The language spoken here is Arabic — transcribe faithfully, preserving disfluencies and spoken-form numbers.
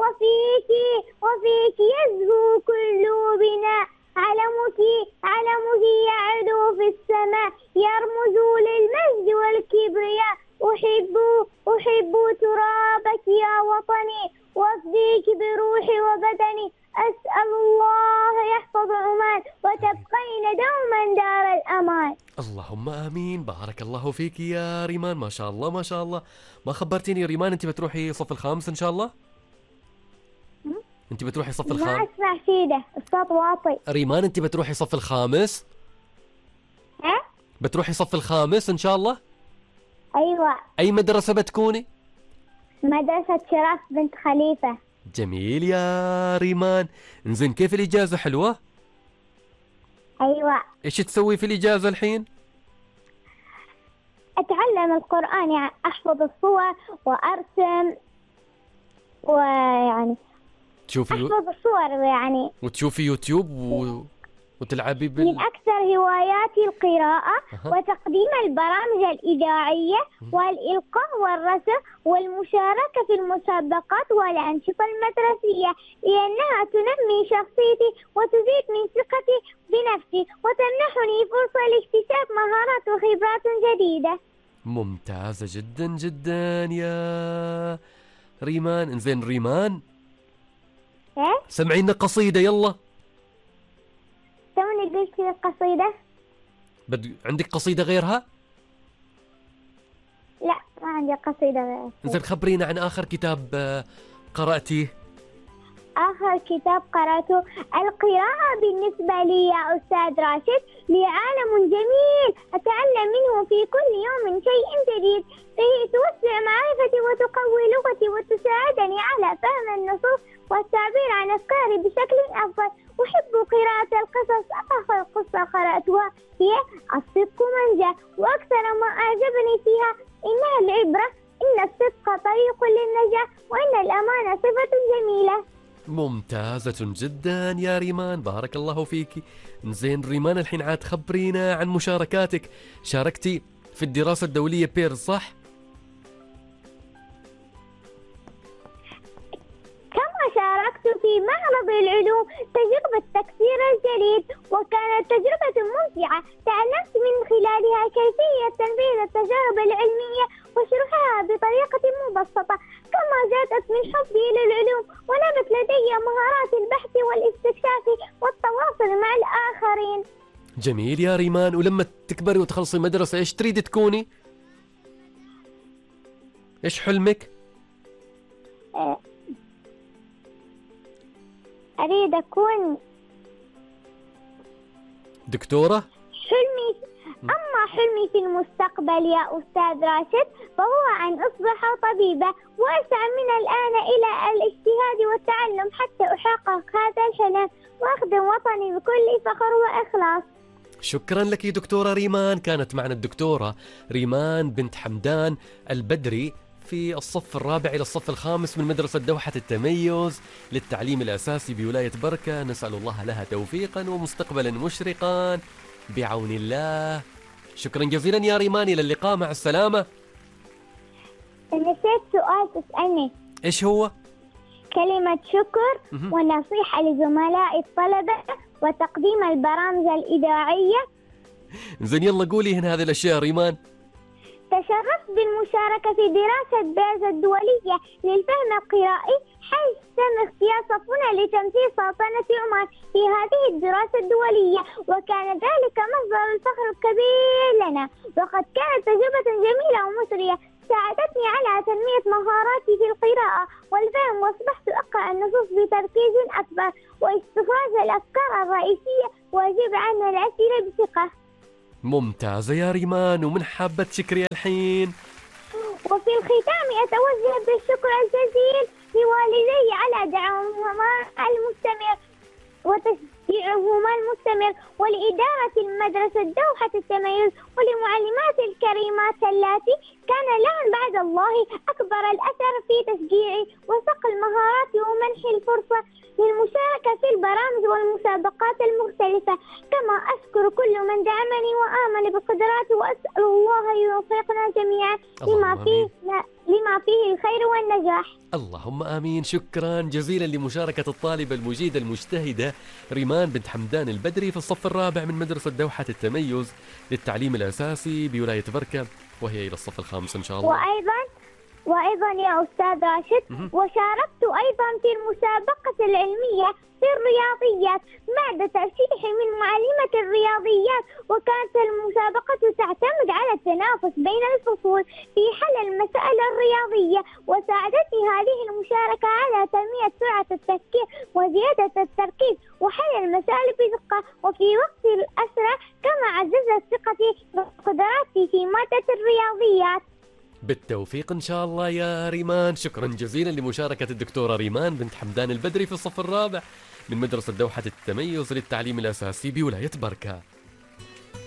وفيك وفيك يزهو كل بناء، علمك علمك يعلو في السماء، يرمز للمجد والكبرياء. أحب أحب ترابك يا وطني، وأفديك بروحي وبدني. أسأل الله يحفظ عمان وتبقين دوما دار الأمان. اللهم آمين. بارك الله فيك يا ريمان، ما شاء الله ما شاء الله. ما خبرتيني يا ريمان أنت بتروحي صف الخامس إن شاء الله؟ أنت بتروحي صف الخامس؟ ما أسمع سيدة، الصوت واطي. ريمان أنت بتروحي صف الخامس؟ ها؟ بتروحي صف الخامس إن شاء الله؟ أيوة. أي مدرسة بتكوني؟ مدرسة شرف بنت خليفة. جميل يا ريمان. إنزين كيف الإجازة حلوة؟ أيوة. إيش تسوي في الإجازة الحين؟ أتعلم القرآن، يعني أحفظ الصور وأرسم، ويعني تشوفي أحفظ الصور يعني، وتشوفي يوتيوب و... وتلعبي بال... من أكثر هواياتي القراءة أه. وتقديم البرامج الإذاعية والإلقاء والرسم والمشاركة في المسابقات والأنشطة المدرسية، لأنها تنمي شخصيتي وتزيد من ثقتي بنفسي وتمنحني فرصة لاكتساب مهارات وخبرات جديدة. ممتازة جدا جدا يا ريمان. انزين ريمان، إيه؟ سمعينا قصيدة يلا. توني قلت القصيدة. بد... عندك قصيدة غيرها؟ لا ما عندي قصيدة غيرها. انزين خبرينا عن آخر كتاب قرأتيه. آخر كتاب قرأته، القراءة بالنسبة لي يا أستاذ راشد لعالم جميل أتعلم منه في كل يوم شيء جديد، فهي توسع معرفتي وتقوي لغتي وتساعدني على فهم النصوص والتعبير عن أفكاري بشكل أفضل. أحب قراءة القصص. آخر قصة قرأتها هي الصدق منجا، وأكثر ما أعجبني فيها إنها العبرة، إن الصدق طريق للنجاة وإن الأمانة صفة جميلة. ممتازة جدا يا ريمان، بارك الله فيك. زين ريمان الحين عاد خبرينا عن مشاركاتك. شاركتي في الدراسة الدولية بيرز صح؟ كما شاركت في معرض العلوم تجربة تكسير الجليد، وكانت تجربة ممتعة تعلمت من خلالها كيفية تنفيذ التجارب العلمية وشرحها بطريقة مبسطة، كما زادت من حبي للعلوم ونمت لدي مهارات البحث والاستكشاف والتواصل مع الآخرين. جميل يا ريمان. ولما تكبري وتخلصي مدرسة إيش تريد تكوني؟ إيش حلمك؟ أه أريد أكون دكتورة؟ حلمي أما حلمي في المستقبل يا أستاذ راشد فهو أن أصبح طبيبة، وأسعى من الآن إلى الاجتهاد والتعلم حتى أحقق هذا الحلم وأخدم وطني بكل فخر وإخلاص. شكرا لك يا دكتورة ريمان. كانت معنا الدكتورة ريمان بنت حمدان البدري في الصف الرابع إلى الصف الخامس من مدرسة دوحة التميز للتعليم الأساسي بولاية بركة. نسأل الله لها توفيقا ومستقبلا مشرقا بعون الله. شكرا جزيلا يا ريمان، إلى اللقاء، مع السلامة. نسيت سؤال تسألني. إيش هو؟ كلمة شكر ونصيحة لزملاء الطلبة وتقديم البرامج الإذاعية. زين يلا قولي هنا هذه الأشياء ريمان. تشرفت بالمشاركة في دراسة بيرز الدولية للفهم القرائي، حيث تم اختيار صفنا لتمثيل سلطنة عمان في هذه الدراسة الدولية، وكان ذلك مصدر الفخر الكبير لنا، وقد كانت تجربة جميلة ومثرية ساعدتني على تنمية مهاراتي في القراءة والفهم، وأصبحت أقرأ النصوص بتركيز أكبر واستخراج الأفكار الرئيسية وأجيب عنها الأسئلة بثقة. ممتازة يا ريمان. ومن حابة تشكري الحين؟ وفي الختام أتوجه بالشكر الجزيل لوالدي على دعمهما المستمر وتشجيعهما المستمر، ولإدارة المدرسة دوحة التميز، ولمعلمات الكريمات اللاتي كان لهم بعد الله أكبر الأثر في تشجيعي وصقل مهاراتي ومنح الفرصة للمشاركة في البرامج والمسابقات المختلفة. كما أشكر كل من دعمني وآمن بقدراتي، وأسأل الله يوفقنا جميعا لما فيه لما فيه الخير والنجاح. اللهم آمين. شكرا جزيلا لمشاركة الطالبة المجيدة المجتهدة ريمان بنت حمدان البدري في الصف الرابع من مدرسة دوحة التميز للتعليم الأساسي بولاية بركة، وهي إلى الصف الخامس إن شاء الله. وأيضا وأيضا يا أستاذ راشد، وشاركت أيضا في المسابقة العلمية في الرياضيات بعد ترشيحي من معلمة الرياضيات، وكانت المسابقة تعتمد على التنافس بين الفصول في حل المسائل الرياضية، وساعدتني هذه المشاركة على تنمية سرعة التفكير وزيادة التركيز وحل المسائل بدقة وفي وقت الأسرع، كما عززت ثقتي بقدراتي في مادة الرياضيات. بالتوفيق إن شاء الله يا ريمان. شكرا جزيلا لمشاركة الدكتورة ريمان بنت حمدان البدري في الصف الرابع من مدرسة دوحة التميز للتعليم الأساسي بولاية بركة.